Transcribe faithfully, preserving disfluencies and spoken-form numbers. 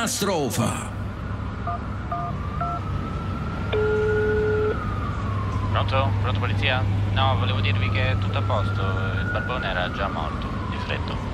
Ultima strofa. Pronto? Pronto polizia? No, volevo dirvi che è tutto a posto, il barbone era già morto, di freddo.